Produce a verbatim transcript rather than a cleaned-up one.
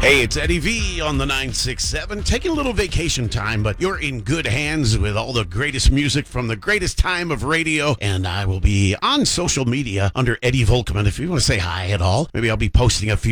Hey, it's Eddie V on the nine six seven. Taking a little vacation time, but you're in good hands with all the greatest music from the greatest time of radio. And I will be on social media under Eddie Volkman. If you want to say hi at all, maybe I'll be posting a few